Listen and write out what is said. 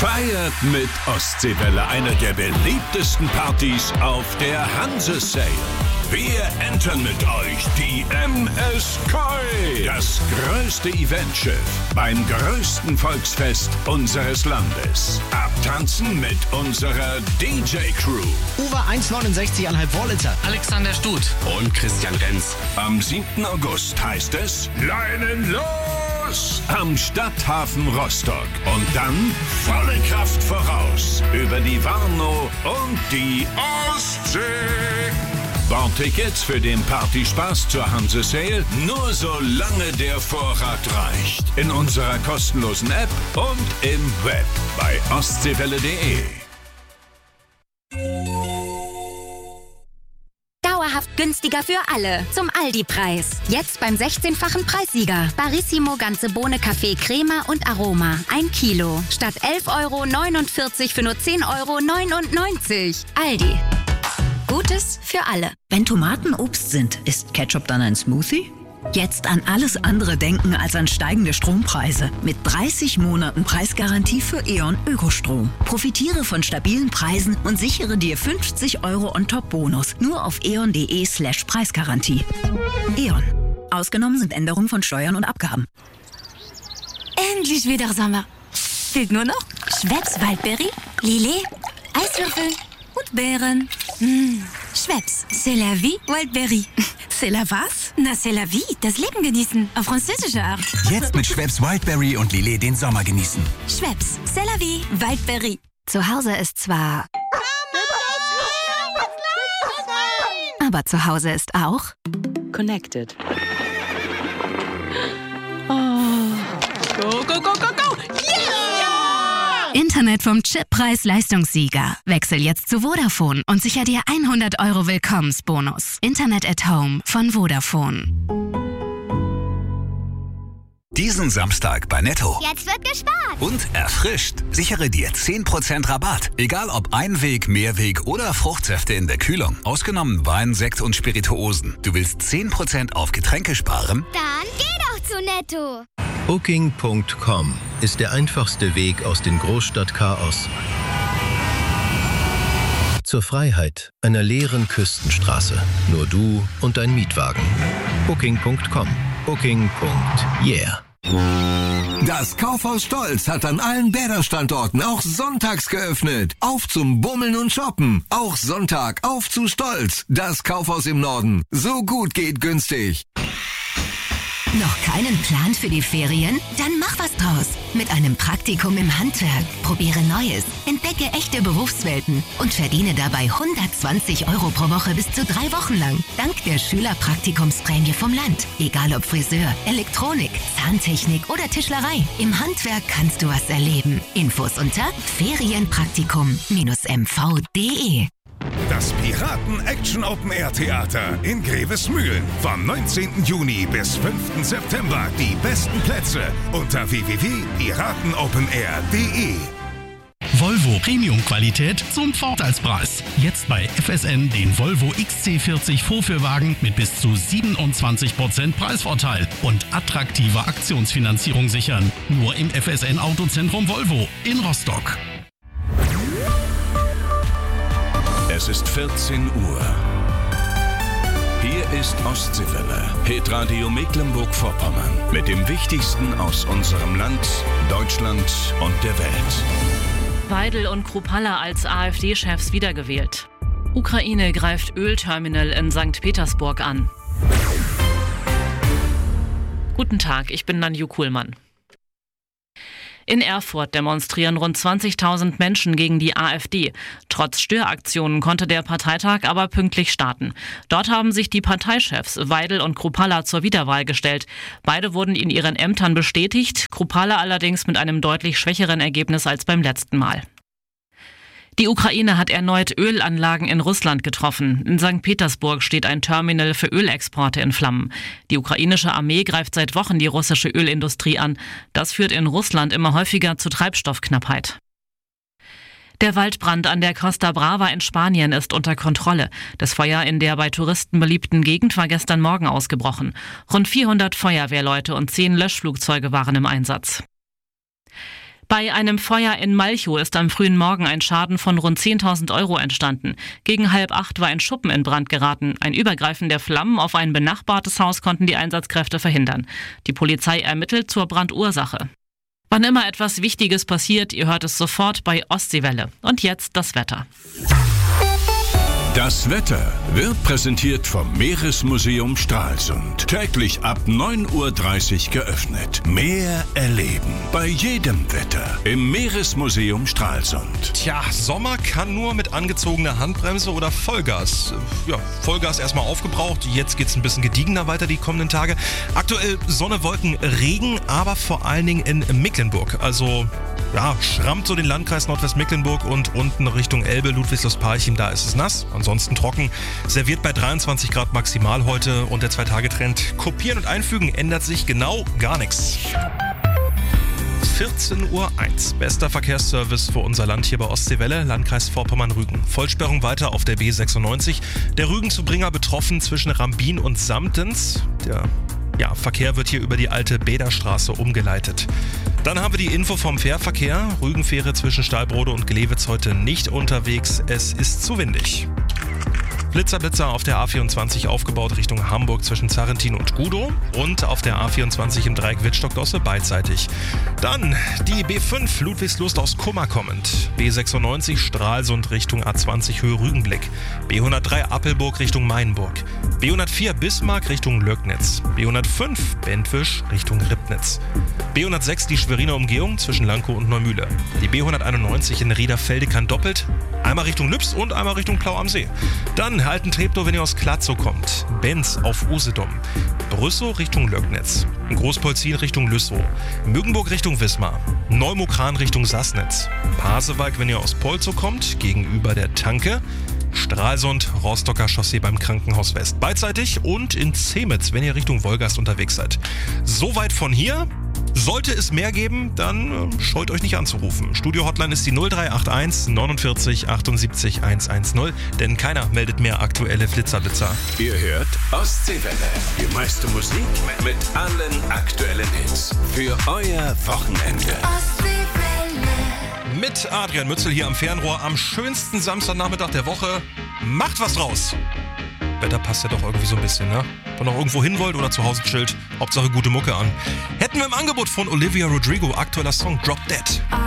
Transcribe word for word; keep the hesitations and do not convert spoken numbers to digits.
Feiert mit Ostseewelle, einer der beliebtesten Partys auf der Hanse-Sail. Wir entern mit euch die M S Koi, das größte Eventschiff beim größten Volksfest unseres Landes. Abtanzen mit unserer D J-Crew. Uwe eins neunundsechzig Komma fünf Wolliter. Alexander Stut und Christian Renz. Am siebten August heißt es Leinen los am Stadthafen Rostock. Und dann volle Kraft voraus über die Warnow und die Ostsee. Bordtickets für den Partyspaß zur Hanse-Sail nur solange der Vorrat reicht. In unserer kostenlosen App und im Web bei ostseewelle punkt de. Dauerhaft günstiger für alle. Zum Aldi-Preis. Jetzt beim sechzehnfachen Preissieger. Barissimo ganze Bohne, Kaffee, Crema und Aroma. Ein Kilo. Statt elf Euro neunundvierzig für nur zehn Euro neunundneunzig. Aldi. Gutes für alle. Wenn Tomaten Obst sind, ist Ketchup dann ein Smoothie? Jetzt an alles andere denken als an steigende Strompreise. Mit dreißig Monaten Preisgarantie für E.ON Ökostrom. Profitiere von stabilen Preisen und sichere dir fünfzig Euro On-Top-Bonus. Nur auf eon punkt de slash Preisgarantie. E.ON. Ausgenommen sind Änderungen von Steuern und Abgaben. Endlich wieder Sommer. Fehlt nur noch Schweppes Waldberry, Lillet, Eiswürfel und Beeren. Mmh. Schweppes, c'est la vie, Wildberry. C'est la was? Na, c'est la vie, das Leben genießen, auf französische Art. Jetzt mit Schweppes Wildberry und Lillet den Sommer genießen. Schweppes, c'est la vie, Wildberry. Zu Hause ist zwar... Aber zu Hause ist auch... Connected. Oh. Go, go, go, go, go! Yeah! Internet vom Chippreis-Leistungssieger. Wechsel jetzt zu Vodafone und sicher dir hundert Euro Willkommensbonus. Internet at Home von Vodafone. Diesen Samstag bei Netto. Jetzt wird gespart. Und erfrischt. Sichere dir zehn Prozent Rabatt. Egal ob Einweg, Mehrweg oder Fruchtsäfte in der Kühlung. Ausgenommen Wein, Sekt und Spirituosen. Du willst zehn Prozent auf Getränke sparen? Dann geh doch zu Netto. Booking Punkt com ist der einfachste Weg aus dem Großstadtchaos zur Freiheit einer leeren Küstenstraße. Nur du und dein Mietwagen. Booking Punkt com. Booking. Yeah. Das Kaufhaus Stolz hat an allen Bäderstandorten auch sonntags geöffnet. Auf zum Bummeln und Shoppen. Auch Sonntag auf zu Stolz. Das Kaufhaus im Norden. So gut geht günstig. Noch keinen Plan für die Ferien? Dann mach was draus. Mit einem Praktikum im Handwerk. Probiere Neues, entdecke echte Berufswelten und verdiene dabei hundertzwanzig Euro pro Woche bis zu drei Wochen lang. Dank der Schülerpraktikumsprämie vom Land. Egal ob Friseur, Elektronik, Zahntechnik oder Tischlerei. Im Handwerk kannst du was erleben. Infos unter ferienpraktikum m v punkt de. Das Piraten-Action-Open-Air-Theater in Grevesmühlen. Vom neunzehnten Juni bis fünften September. Die besten Plätze unter w w w punkt piratenopenair punkt de. Volvo Premium-Qualität zum Vorteilspreis. Jetzt bei F S N den Volvo X C vierzig Vorführwagen mit bis zu siebenundzwanzig Prozent Preisvorteil und attraktiver Aktionsfinanzierung sichern. Nur im F S N Autozentrum Volvo in Rostock. Es ist vierzehn Uhr. Hier ist Ostseewelle, Hitradio Mecklenburg-Vorpommern mit dem Wichtigsten aus unserem Land, Deutschland und der Welt. Weidel und Kruppalla als AfD-Chefs wiedergewählt. Ukraine greift Ölterminal in Sankt Petersburg an. Guten Tag, ich bin Nanju Kuhlmann. In Erfurt demonstrieren rund zwanzigtausend Menschen gegen die AfD. Trotz Störaktionen konnte der Parteitag aber pünktlich starten. Dort haben sich die Parteichefs Weidel und Kruppalla zur Wiederwahl gestellt. Beide wurden in ihren Ämtern bestätigt, Kruppalla allerdings mit einem deutlich schwächeren Ergebnis als beim letzten Mal. Die Ukraine hat erneut Ölanlagen in Russland getroffen. In Sankt Petersburg steht ein Terminal für Ölexporte in Flammen. Die ukrainische Armee greift seit Wochen die russische Ölindustrie an. Das führt in Russland immer häufiger zu Treibstoffknappheit. Der Waldbrand an der Costa Brava in Spanien ist unter Kontrolle. Das Feuer in der bei Touristen beliebten Gegend war gestern Morgen ausgebrochen. Rund vierhundert Feuerwehrleute und zehn Löschflugzeuge waren im Einsatz. Bei einem Feuer in Malchow ist am frühen Morgen ein Schaden von rund zehntausend Euro entstanden. Gegen halb acht war ein Schuppen in Brand geraten. Ein Übergreifen der Flammen auf ein benachbartes Haus konnten die Einsatzkräfte verhindern. Die Polizei ermittelt zur Brandursache. Wann immer etwas Wichtiges passiert, ihr hört es sofort bei Ostseewelle. Und jetzt das Wetter. Das Wetter wird präsentiert vom Meeresmuseum Stralsund. Täglich ab neun Uhr dreißig geöffnet. Meer erleben. Bei jedem Wetter. Im Meeresmuseum Stralsund. Tja, Sommer kann nur mit angezogener Handbremse oder Vollgas. Ja, Vollgas erstmal aufgebraucht. Jetzt geht's ein bisschen gediegener weiter die kommenden Tage. Aktuell Sonne, Wolken, Regen, aber vor allen Dingen in Mecklenburg. Also, ja, schrammt so den Landkreis Nordwestmecklenburg und unten Richtung Elbe, Ludwigslust-Parchim, da ist es nass. Ansonsten trocken. Serviert bei dreiundzwanzig Grad maximal heute und der Zwei-Tage-Trend. Kopieren und einfügen ändert sich genau gar nichts. vierzehn Uhr eins. Bester Verkehrsservice für unser Land hier bei Ostseewelle, Landkreis Vorpommern-Rügen. Vollsperrung weiter auf der B sechsundneunzig. Der Rügen zu Bringer betroffen zwischen Rambin und Samtens. Der Ja, Verkehr wird hier über die alte Bäderstraße umgeleitet. Dann haben wir die Info vom Fährverkehr. Rügenfähre zwischen Stahlbrode und Glewitz heute nicht unterwegs. Es ist zu windig. Blitzer, Blitzer auf der A vierundzwanzig aufgebaut Richtung Hamburg zwischen Zarrentin und Gudow und auf der A vierundzwanzig im Dreieck Wittstock-Dosse beidseitig. Dann die B fünf Ludwigslust aus Kummer kommend. B sechsundneunzig Stralsund Richtung A zwanzig Höhe Rügenblick. B hundertdrei Appelburg Richtung Mainburg. B hundertvier Bismarck Richtung Löcknitz. B hundertfünf Bentwisch Richtung Ribnitz. B hundertsechs die Schweriner Umgehung zwischen Lankow und Neumühle. Die B hunderteinundneunzig in Riederfelde kann doppelt. Einmal Richtung Lübs und einmal Richtung Plau am See. Dann halten Treptow, wenn ihr aus Klatzow kommt. Benz auf Usedom. Brüssow Richtung Löcknitz. Großpolzin Richtung Lüssow. Müggenburg Richtung Wismar. Neumokran Richtung Sassnitz. Pasewalk, wenn ihr aus Polzow kommt, gegenüber der Tanke. Stralsund, Rostocker Chaussee beim Krankenhaus West beidseitig und in Zemitz, wenn ihr Richtung Wolgast unterwegs seid. Soweit von hier. Sollte es mehr geben, dann äh, scheut euch nicht anzurufen. Studio-Hotline ist die null drei acht eins neunundvierzig achtundsiebzig hundertzehn, denn keiner meldet mehr aktuelle Flitzerblitzer. Ihr hört Ostseewelle, die meiste Musik mit allen aktuellen Hits für euer Wochenende. Ostseewelle. Mit Adrian Mützel hier am Fernrohr am schönsten Samstagnachmittag der Woche. Macht was draus! Wetter passt ja doch irgendwie so ein bisschen, ne? Wenn ihr noch irgendwo hin wollt oder zu Hause chillt, Hauptsache gute Mucke an. Hätten wir im Angebot von Olivia Rodrigo, aktueller Song Drop Dead.